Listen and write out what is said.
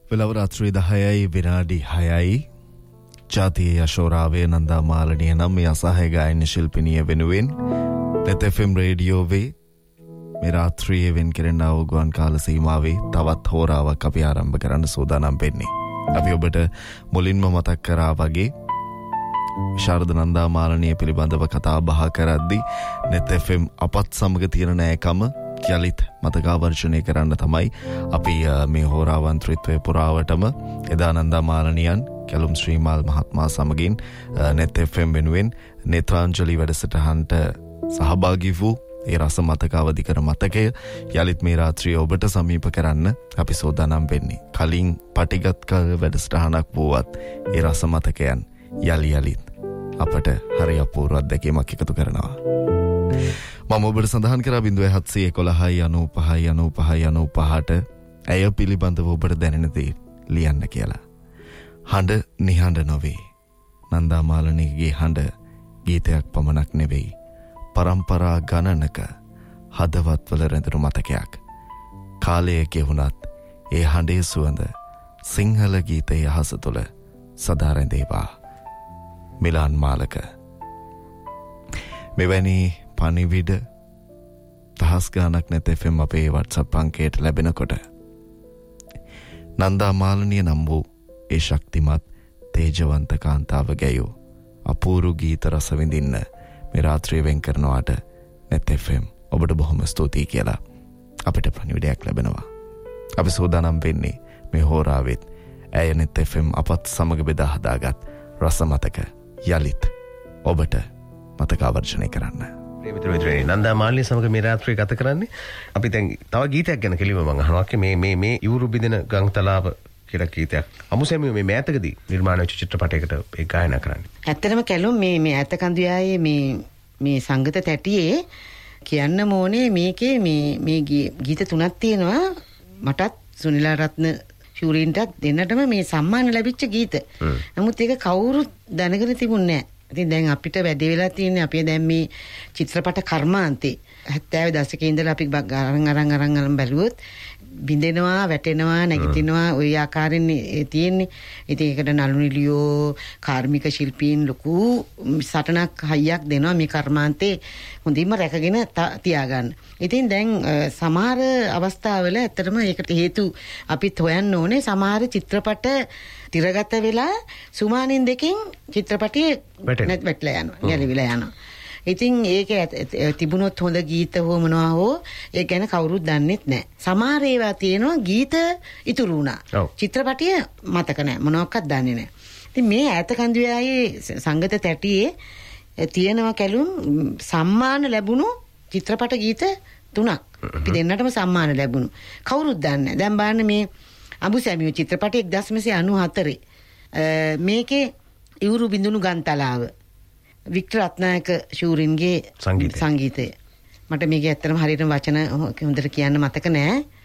වෙලව රාත්‍රී 10යි විනාඩි 6යි ජාතිය යශෝරාවේ නන්දා මාලනිය නම් මේ අසහාය ගායන ශිල්පිනිය වෙනුවෙන් net FM රේඩියෝවේ මේ රාත්‍රියේ වෙන් කෙරෙන ගුවන් කාල සීමාවේ තවත් හෝරාවක් අපි ආරම්භ කරන්න සූදානම් වෙන්නේ. අපි ඔබට මුලින්ම මතක් කරා වගේ ශාරද නන්දා මාලනිය පිළිබඳව කතා බහ කරද්දී net FM අපත් සමග තියෙන නෑකම යලිත් මතකාවර්ජනය කරන්න තමයි අපි මේ හෝරාවන්ත්‍රිත්වය පුරාවටම එදා නන්දා මාලනියන් කැලුම් ශ්‍රීමාල් මහත්මයා සමගින් net FM වෙනුවෙන් නේත්‍රාංජලි වැඩසටහනට සහභාගී වූ ඒ රස මතකාවධිකර මතකය යලිත් මේ රාත්‍රියේ ඔබට සමීප කරන්න අපි සෝදානම් වෙන්නේ. කලින් පටිගත් කළ වැඩසටහනක් වුවත් ඒ රස මතකයන් යලි යලිත් අපට හරි අපූර්ව අත්දැකීමක් එකතු කරනවා. මම ඔබට සඳහන් කරා 0711959595ට ඇය පිළිබඳව ඔබට දැනෙන දේ ලියන්න කියලා. හඬ නිහඬ නොවේ. නන්දා මාලනියගේ හඬ ගීතයක් පමණක් නෙවෙයි. පරම්පරා ගණනක හදවත්වල රැඳුණු මතකයක්. කාලය කෙවුණත් ඒ හඬේ සුවඳ සිංහල ගීතයේ අහස තුළ සදා රැඳේවා. මිලාන් මාලක. මෙවැනි පණිවිඩ දහස් ගානක් net FM අපේ WhatsApp අංකයට ලැබෙනකොට නන්දා මාලනිය නම් වූ ඒ ශක්තිමත් තේජවන්ත කාන්තාව ගැයූ අපූර්ව ගීත රස විඳින්න මේ රාත්‍රිය වෙන් කරනවාට net FM ඔබට බොහොම ස්තුතියි කියලා අපිට පණිවිඩයක් ලැබෙනවා. අපි සූදානම් වෙන්නේ මේ හෝරාවෙත් ඇය net FM අපත් සමග බෙදා හදාගත් රස මතක යලිත් ඔබට මතකාවර්ජනය කරන්න. මිත්‍රයනි නන්දා මාලනිය සමග මේ රාත්‍රිය ගත කරන්නේ අපි දැන් තව ගීතයක් ගැන කෙලිම මම අහනවා මේ ඉවුරු බිඳෙන ගංතලාව කියලා ගීතයක් අමුසැමියෝ මේ මෑතකදී නිර්මාණය වෙච්ච චිත්‍රපටයකට ඒ ගායනා කරන්නේ. ඇත්තටම කැලුම් මේ ඈත කඳුයායේ මේ සංගත තැටියේ කියන්න ඕනේ මේකේ මේ ගීත තුනක් තියෙනවා. මටත් සුනිලා රත්න ශූරීන්ටත් දෙන්නටම මේ සම්මාන ලැබිච්ච ගීත. නමුත් ඒක කවුරුත් දැනගෙන තිබුණේ නැහැ. ඉතින් දැන් අපිට වැඩි වෙලා තියෙන්නේ අපි දැන් මේ චිත්‍රපට කර්මාන්තේ 70 දශකයේ ඉඳලා අපි අරන් බැලුවොත් බින්දෙනවා වැටෙනවා නැගිටිනවා ওই ආකාරයෙන් තියෙන්නේ. ඉතින් ඒකට නළු නිලියෝ කාර්මික ශිල්පීන් ලොකු සටනක් හයියක් දෙනවා මේ කර්මාන්තේ හොඳින්ම රැකගෙන තියාගන්න. ඉතින් දැන් සමහර අවස්ථාවල ඇත්තටම ඒකට හේතු අපිත් හොයන්න ඕනේ. සමහර චිත්‍රපට තිරගත වෙලා සුමානින් දෙකෙන් චිත්‍රපටියේ වැටලා යනවා ගැලවිලා යනවා. ඉතින් ඒක තිබුණොත් හොඳ ගීත හෝ මොනවා හෝ ඒ ගැන කවුරුත් දන්නෙත් නැහැ. සමහර ඒවා තියෙනවා ගීත ඉතුරු වුණා. චිත්‍රපටිය මතක නැහැ. මොනවක්වත් දන්නේ නැහැ. ඉතින් මේ ඈත කඳුයායේ සංගත තැටියේ තියෙනවා කැලුම් සම්මාන ලැබුණු චිත්‍රපට ගීත 3ක්. අපි දෙන්නටම සම්මාන ලැබුණු. කවුරුත් දන්නේ නැහැ. දැන් බලන්න මේ අඹුසැමියෝ චිත්‍රපටයේ 1994 මේකේ ඉවුරු බිඳුණු ගන්තලාව වික්ටර් රත්නායක ශූරින්ගේ සංගීතය. මට මේක ඇත්තටම හරියටම වචන හොඳට කියන්න මතක නෑ.